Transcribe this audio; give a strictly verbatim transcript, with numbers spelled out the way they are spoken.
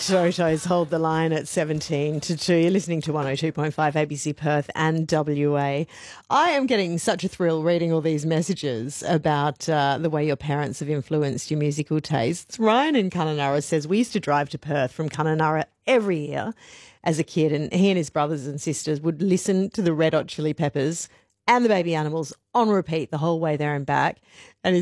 Toto's Hold the Line at seventeen to two. You're listening to one oh two point five A B C Perth and W A. I am getting such a thrill reading all these messages about uh, the way your parents have influenced your musical tastes. Ryan in Kununurra says, we used to drive to Perth from Kununurra every year as a kid, and he and his brothers and sisters would listen to the Red Hot Chili Peppers and the Baby Animals on repeat the whole way there and back. And his